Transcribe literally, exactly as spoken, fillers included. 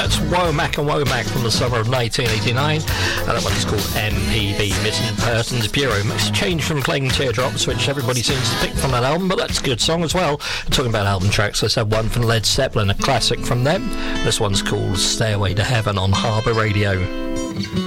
That's Womack and Womack from the summer of nineteen eighty-nine, and that one's called M P B, Missing Persons Bureau. Makes a change from Clayton Teardrops, which everybody seems to pick from that album, but that's a good song as well. Talking about album tracks, let's have one from Led Zeppelin, a classic from them. This one's called Stairway to Heaven on Harbour Radio.